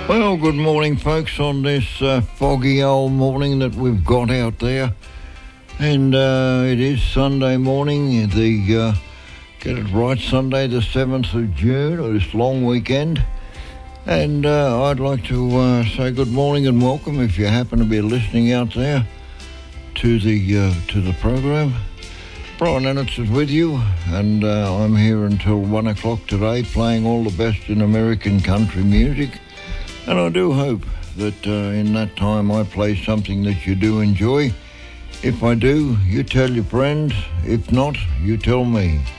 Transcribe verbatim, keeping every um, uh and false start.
Well, good morning, folks, on this uh, foggy old morning that we've got out there. And uh, it is Sunday morning, the, uh, get it right, Sunday the seventh of June, or this long weekend. And uh, I'd like to uh, say good morning and welcome if you happen to be listening out there to the uh, to the program. Brian Ennis is with you, and uh, I'm here until one o'clock today playing all the best in American country music. And I do hope that uh, in that time I play something that you do enjoy. If I do, you tell your friends. If not, you tell me.